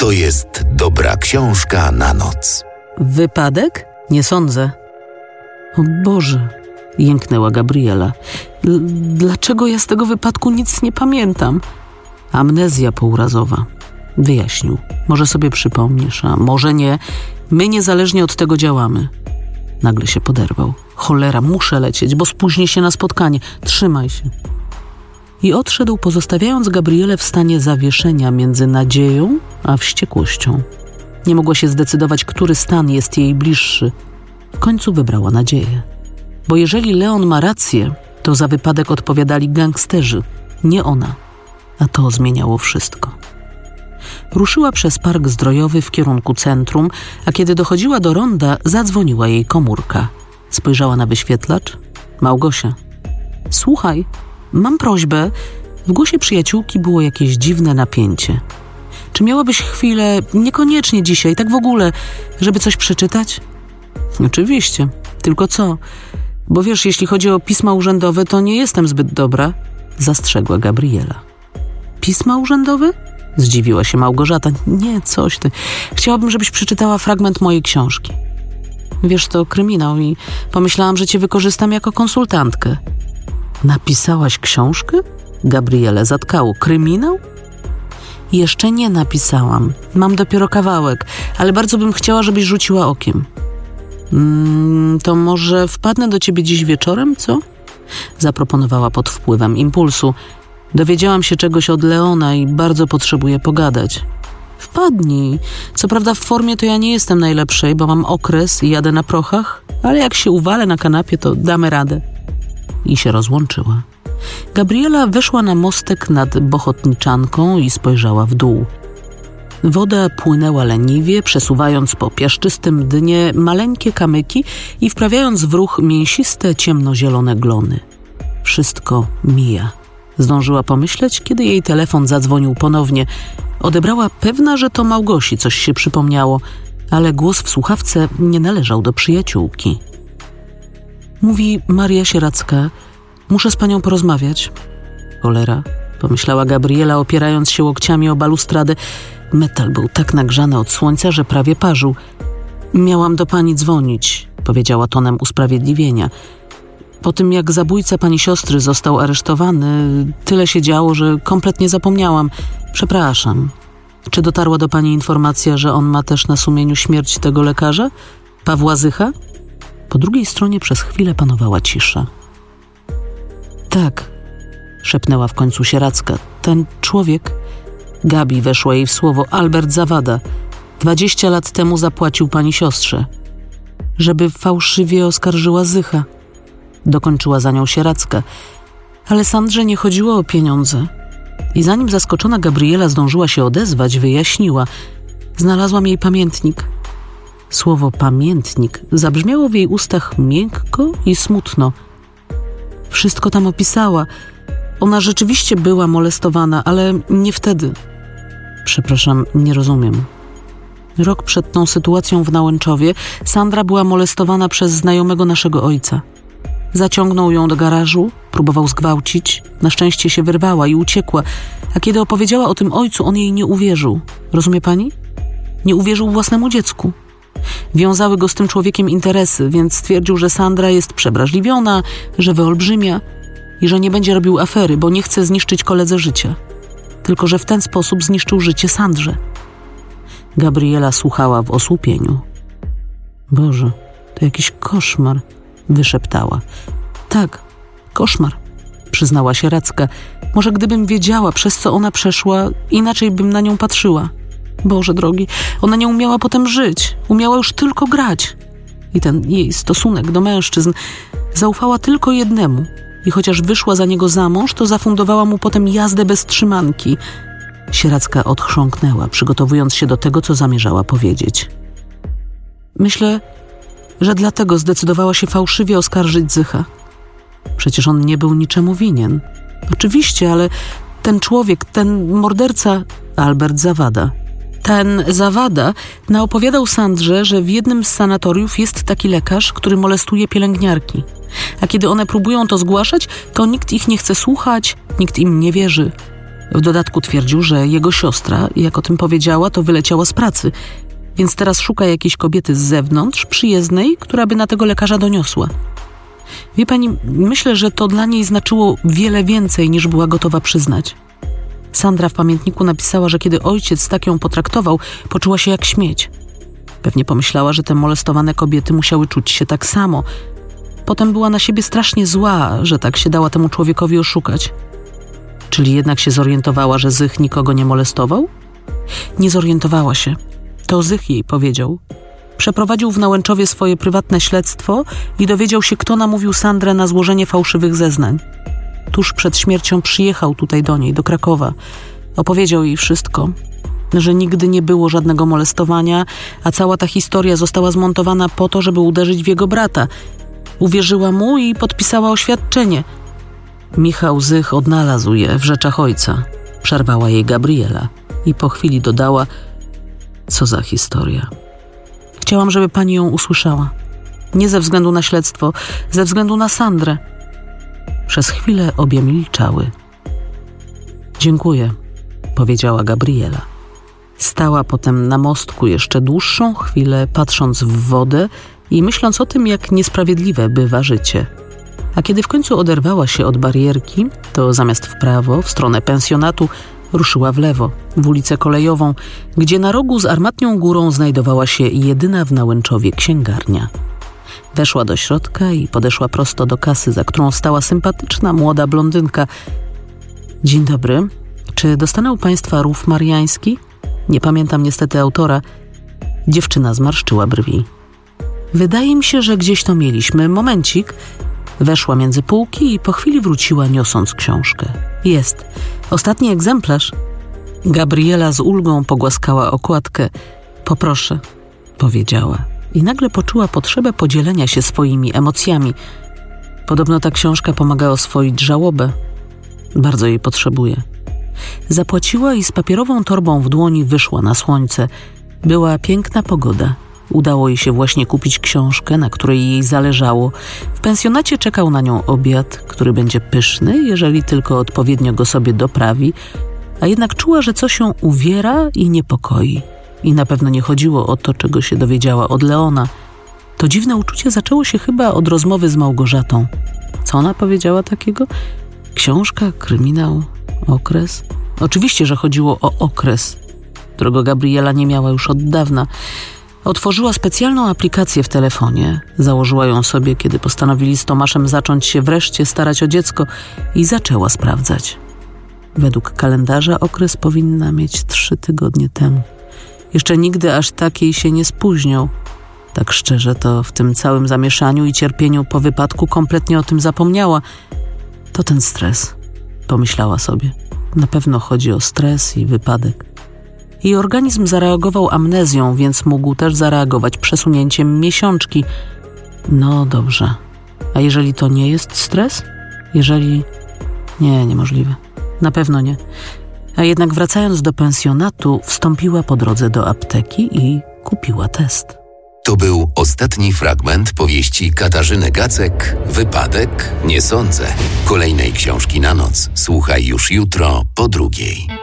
to jest dobra książka na noc. Wypadek? Nie sądzę. O Boże, jęknęła Gabriela. Dlaczego ja z tego wypadku nic nie pamiętam? Amnezja pourazowa. Wyjaśnił. Może sobie przypomnisz, a może nie. My niezależnie od tego działamy. Nagle się poderwał. Cholera, muszę lecieć, bo spóźnię się na spotkanie. Trzymaj się. I odszedł, pozostawiając Gabrielę w stanie zawieszenia między nadzieją a wściekłością. Nie mogła się zdecydować, który stan jest jej bliższy. W końcu wybrała nadzieję. Bo jeżeli Leon ma rację, to za wypadek odpowiadali gangsterzy, nie ona. A to zmieniało wszystko. Ruszyła przez park zdrojowy w kierunku centrum, a kiedy dochodziła do ronda, zadzwoniła jej komórka. Spojrzała na wyświetlacz. Małgosia. Słuchaj, mam prośbę. W głosie przyjaciółki było jakieś dziwne napięcie. Czy miałabyś chwilę, niekoniecznie dzisiaj, tak w ogóle, żeby coś przeczytać? Oczywiście, tylko co? Bo wiesz, jeśli chodzi o pisma urzędowe, to nie jestem zbyt dobra, zastrzegła Gabriela. Pisma urzędowe? Zdziwiła się Małgorzata. Nie, coś ty. Chciałabym, żebyś przeczytała fragment mojej książki. Wiesz, to kryminał i pomyślałam, że cię wykorzystam jako konsultantkę. Napisałaś książkę? Gabrielę zatkało. Kryminał? Jeszcze nie napisałam. Mam dopiero kawałek, ale bardzo bym chciała, żebyś rzuciła okiem. To może wpadnę do ciebie dziś wieczorem, co? Zaproponowała pod wpływem impulsu. Dowiedziałam się czegoś od Leona i bardzo potrzebuję pogadać. Wpadnij. Co prawda w formie to ja nie jestem najlepszej, bo mam okres i jadę na prochach, ale jak się uwalę na kanapie, to damy radę. I się rozłączyła. Gabriela weszła na mostek nad Bochotniczanką i spojrzała w dół. Woda płynęła leniwie, przesuwając po piaszczystym dnie maleńkie kamyki i wprawiając w ruch mięsiste, ciemnozielone glony. Wszystko mija. Zdążyła pomyśleć, kiedy jej telefon zadzwonił ponownie. Odebrała pewna, że to Małgosi coś się przypomniało, ale głos w słuchawce nie należał do przyjaciółki. Mówi Maria Sieracka. Muszę z panią porozmawiać. Cholera, pomyślała Gabriela, opierając się łokciami o balustradę. Metal był tak nagrzany od słońca, że prawie parzył. Miałam do pani dzwonić, powiedziała tonem usprawiedliwienia. Po tym, jak zabójca pani siostry został aresztowany, tyle się działo, że kompletnie zapomniałam. Przepraszam. Czy dotarła do pani informacja, że on ma też na sumieniu śmierć tego lekarza? Pawła Zycha? Po drugiej stronie przez chwilę panowała cisza. Tak, szepnęła w końcu Sieracka. Ten człowiek... Gabi weszła jej w słowo. Albert Zawada. 20 lat temu zapłacił pani siostrze. Żeby fałszywie oskarżyła Zycha. Dokończyła za nią Sieracka. Ale Sandrze nie chodziło o pieniądze. I zanim zaskoczona Gabriela zdążyła się odezwać, wyjaśniła. Znalazłam jej pamiętnik. Słowo pamiętnik zabrzmiało w jej ustach miękko i smutno. Wszystko tam opisała. Ona rzeczywiście była molestowana, ale nie wtedy. Przepraszam, nie rozumiem. Rok przed tą sytuacją w Nałęczowie Sandra była molestowana przez znajomego naszego ojca. Zaciągnął ją do garażu, próbował zgwałcić. Na szczęście się wyrwała i uciekła. A kiedy opowiedziała o tym ojcu, on jej nie uwierzył. Rozumie pani? Nie uwierzył własnemu dziecku. Wiązały go z tym człowiekiem interesy, więc stwierdził, że Sandra jest przewrażliwiona, że wyolbrzymia i że nie będzie robił afery, bo nie chce zniszczyć koledze życia. Tylko że w ten sposób zniszczył życie Sandrze. Gabriela słuchała w osłupieniu. Boże, to jakiś koszmar, wyszeptała. Tak, koszmar, przyznała Sieracka. Może gdybym wiedziała, przez co ona przeszła, inaczej bym na nią patrzyła. Boże drogi, ona nie umiała potem żyć. Umiała już tylko grać. I ten jej stosunek do mężczyzn. Zaufała tylko jednemu. I chociaż wyszła za niego za mąż, to zafundowała mu potem jazdę bez trzymanki. Sieracka odchrząknęła, przygotowując się do tego, co zamierzała powiedzieć. Myślę, że dlatego zdecydowała się fałszywie oskarżyć Zycha. Przecież on nie był niczemu winien. Oczywiście, ale ten człowiek, ten morderca, Albert Zawada. Ten Zawada naopowiadał Sandrze, że w jednym z sanatoriów jest taki lekarz, który molestuje pielęgniarki. A kiedy one próbują to zgłaszać, to nikt ich nie chce słuchać, nikt im nie wierzy. W dodatku twierdził, że jego siostra, jak o tym powiedziała, to wyleciała z pracy, więc teraz szuka jakiejś kobiety z zewnątrz, przyjezdnej, która by na tego lekarza doniosła. Wie pani, myślę, że to dla niej znaczyło wiele więcej, niż była gotowa przyznać. Sandra w pamiętniku napisała, że kiedy ojciec tak ją potraktował, poczuła się jak śmieć. Pewnie pomyślała, że te molestowane kobiety musiały czuć się tak samo. Potem była na siebie strasznie zła, że tak się dała temu człowiekowi oszukać. Czyli jednak się zorientowała, że Zych nikogo nie molestował? Nie zorientowała się. To Zych jej powiedział. Przeprowadził w Nałęczowie swoje prywatne śledztwo i dowiedział się, kto namówił Sandrę na złożenie fałszywych zeznań. Tuż przed śmiercią przyjechał tutaj do niej, do Krakowa. Opowiedział jej wszystko, że nigdy nie było żadnego molestowania, a cała ta historia została zmontowana po to, żeby uderzyć w jego brata. Uwierzyła mu i podpisała oświadczenie. Michał Zych odnalazł je w rzeczach ojca. Przerwała jej Gabriela i po chwili dodała: co za historia. Chciałam, żeby pani ją usłyszała. Nie ze względu na śledztwo, ze względu na Sandrę. Przez chwilę obie milczały. Dziękuję, powiedziała Gabriela. Stała potem na mostku jeszcze dłuższą chwilę, patrząc w wodę i myśląc o tym, jak niesprawiedliwe bywa życie. A kiedy w końcu oderwała się od barierki, to zamiast w prawo, w stronę pensjonatu, ruszyła w lewo, w ulicę Kolejową, gdzie na rogu z Armatnią Górą znajdowała się jedyna w Nałęczowie księgarnia. Weszła do środka i podeszła prosto do kasy, za którą stała sympatyczna, młoda blondynka. Dzień dobry. Czy dostanę u państwa rów mariański? Nie pamiętam niestety autora. Dziewczyna zmarszczyła brwi. Wydaje mi się, że gdzieś to mieliśmy. Momencik. Weszła między półki i po chwili wróciła, niosąc książkę. Jest. Ostatni egzemplarz. Gabriela z ulgą pogłaskała okładkę. Poproszę, powiedziała. I nagle poczuła potrzebę podzielenia się swoimi emocjami. Podobno ta książka pomaga oswoić żałobę. Bardzo jej potrzebuje. Zapłaciła i z papierową torbą w dłoni wyszła na słońce. Była piękna pogoda. Udało jej się właśnie kupić książkę, na której jej zależało. W pensjonacie czekał na nią obiad, który będzie pyszny, jeżeli tylko odpowiednio go sobie doprawi, a jednak czuła, że coś ją uwiera i niepokoi. I na pewno nie chodziło o to, czego się dowiedziała od Leona. To dziwne uczucie zaczęło się chyba od rozmowy z Małgorzatą. Co ona powiedziała takiego? Książka, kryminał, okres? Oczywiście, że chodziło o okres, którego Gabriela nie miała już od dawna. Otworzyła specjalną aplikację w telefonie. Założyła ją sobie, kiedy postanowili z Tomaszem zacząć się wreszcie starać o dziecko i zaczęła sprawdzać. Według kalendarza okres powinna mieć 3 tygodnie temu. Jeszcze nigdy aż takiej się nie spóźniał. Tak szczerze, to w tym całym zamieszaniu i cierpieniu po wypadku kompletnie o tym zapomniała. To ten stres, pomyślała sobie. Na pewno chodzi o stres i wypadek. Jej organizm zareagował amnezją, więc mógł też zareagować przesunięciem miesiączki. No dobrze. A jeżeli to nie jest stres? Jeżeli... Nie, niemożliwe. Na pewno nie. A jednak wracając do pensjonatu, wstąpiła po drodze do apteki i kupiła test. To był ostatni fragment powieści Katarzyny Gacek „Wypadek? Nie sądzę”. Kolejnej książki na noc słuchaj już jutro po 2:00.